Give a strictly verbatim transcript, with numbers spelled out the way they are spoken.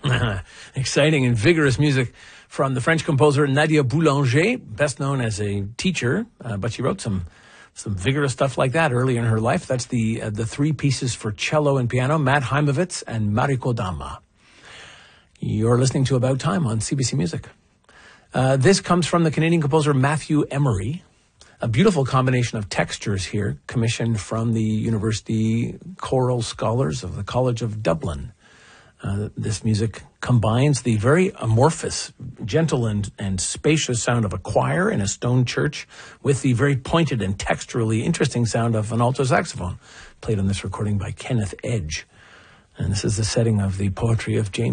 Exciting and vigorous music from the French composer Nadia Boulanger, best known as a teacher, uh, but she wrote some some vigorous stuff like that early in her life. That's the uh, the three pieces for cello and piano, Matt Heimovitz and Mariko Dama. You're listening to About Time on C B C Music. Uh, this comes from the Canadian composer Matthew Emery. A beautiful combination of textures here, commissioned from the University Choral Scholars of the College of Dublin. Uh, this music combines the very amorphous, gentle and, and spacious sound of a choir in a stone church with the very pointed and texturally interesting sound of an alto saxophone, played on this recording by Kenneth Edge. And this is the setting of the poetry of James